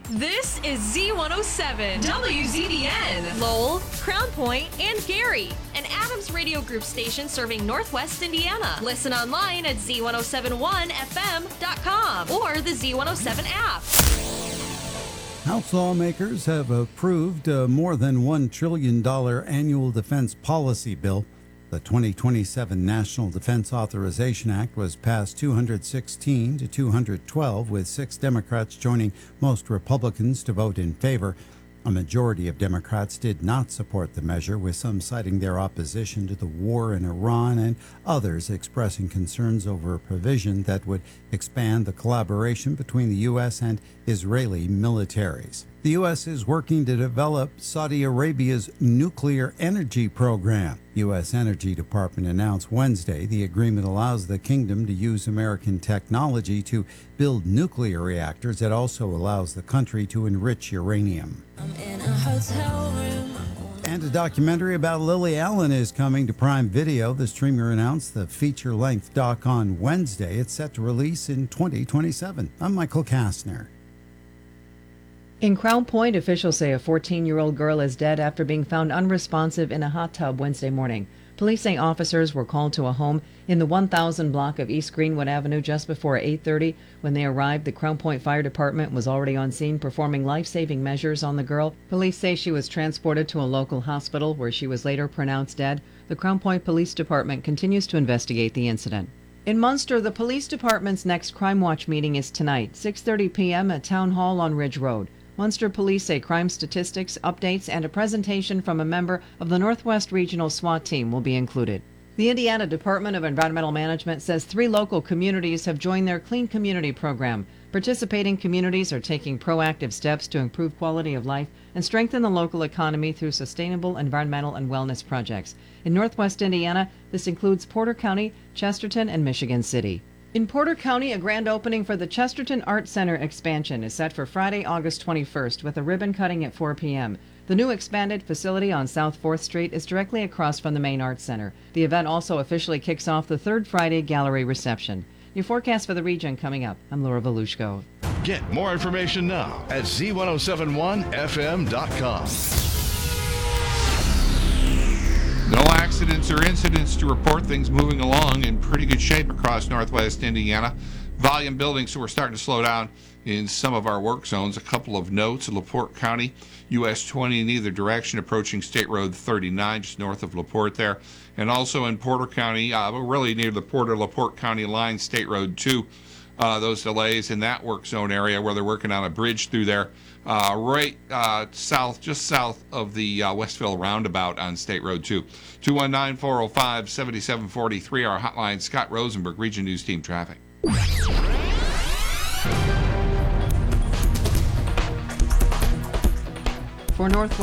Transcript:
This is Z107, WZBN, Lowell, Crown Point, and Gary, an Adams Radio Group station serving Northwest Indiana. Listen online at Z1071FM.com or the Z107 app. House lawmakers have approved a more than $1 trillion annual defense policy bill. The 2027 National Defense Authorization Act was passed 216 to 212, with 6 Democrats joining most Republicans to vote in favor. A majority of Democrats did not support the measure, with some citing their opposition to the war in Iran and others expressing concerns over a provision that would expand the collaboration between the U.S. and Israeli militaries. The U.S. is working to develop Saudi Arabia's nuclear energy program. U.S. Energy Department announced Wednesday the agreement allows the kingdom to use American technology to build nuclear reactors. It also allows the country to enrich uranium. I'm in a hotel room. And a documentary about Lily Allen is coming to Prime Video. The streamer announced the feature-length doc on Wednesday. It's set to release in 2027. I'm Michael Kastner. In Crown Point, officials say a 14-year-old girl is dead after being found unresponsive in a hot tub Wednesday morning. Police say officers were called to a home in the 1000 block of East Greenwood Avenue just before 8:30. When they arrived, the Crown Point Fire Department was already on scene performing life-saving measures on the girl. Police say she was transported to a local hospital where she was later pronounced dead. The Crown Point Police Department continues to investigate the incident. In Munster, the police department's next Crime Watch meeting is tonight, 6:30 p.m. at Town Hall on Ridge Road. Munster Police say crime statistics, updates, and a presentation from a member of the Northwest Regional SWAT team will be included. The Indiana Department of Environmental Management says 3 local communities have joined their Clean Community program. Participating communities are taking proactive steps to improve quality of life and strengthen the local economy through sustainable environmental and wellness projects. In Northwest Indiana, this includes Porter County, Chesterton, and Michigan City. In Porter County, a grand opening for the Chesterton Art Center expansion is set for Friday, August 21st, with a ribbon cutting at 4 p.m. The new expanded facility on South 4th Street is directly across from the main Art Center. The event also officially kicks off the third Friday gallery reception. Your forecast for the region coming up. I'm Laura Volushko. Get more information now at Z1071FM.com. No accidents or incidents to report. Things moving along in pretty good shape across Northwest Indiana. Volume building, so we're starting to slow down in some of our work zones. A couple of notes. LaPorte County, US 20 in either direction, approaching State Road 39, just north of LaPorte there. And also in Porter County, really near the Porter-LaPorte County line, State Road 2. Those delays in that work zone area where they're working on a bridge through there. South, just south of the Westville roundabout on State Road 2. 219-405-7743, our hotline. Scott Rosenberg, Region News Team Traffic. For North